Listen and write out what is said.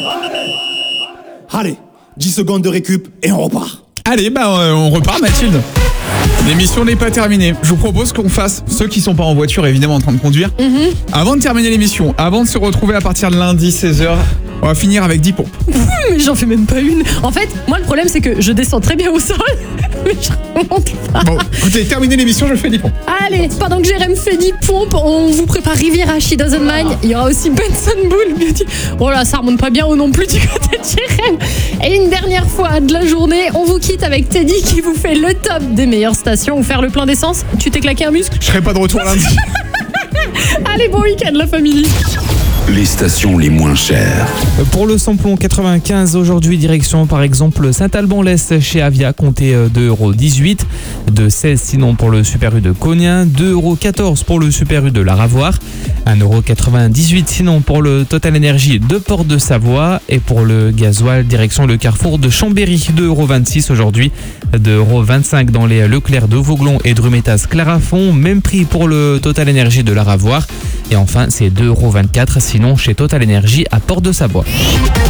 Allez, 10 secondes de récup et on repart. Allez, on repart, Mathilde. L'émission n'est pas terminée. Je vous propose qu'on fasse, ceux qui sont pas en voiture évidemment en train de conduire, avant de terminer l'émission, avant de se retrouver à partir de lundi 16h, on va finir avec 10 pompes. Mais j'en fais même pas une. En fait, moi le problème c'est que je descends très bien au sol, mais je remonte pas. Bon, écoutez, terminez l'émission, je fais 10 pompes. Allez, pendant que Jérém fait 10 pompes, on vous prépare Riviera, She Doesn't Mind. Il y aura aussi Benson Bull Beauty. Oh là, ça remonte pas bien non plus du côté de Jérém. Et une dernière fois de la journée, on vous quitte avec Teddy qui vous fait le top des meilleures stations ou faire le plein d'essence. Tu t'es claqué un muscle? Je serai pas de retour lundi. Allez, bon week-end la famille. Les stations les moins chères. Pour le samplon 95, aujourd'hui, direction par exemple Saint-Alban-l'Est chez Avia, comptez 2,18 €. 2,16 € sinon pour le Super U de Cognin. 2,14 € pour le Super U de la Ravoire. 1,98 € sinon pour le Total Energy de Porte de Savoie. Et pour le gasoil, direction le carrefour de Chambéry. 2,26 € aujourd'hui. 2,25 € dans les Leclerc de Vauglon et Drumetas-Clarafond. Même prix pour le Total Energy de la Ravoire. Et enfin, c'est 2,24 € sinon chez Total Energy à Porte de Savoie.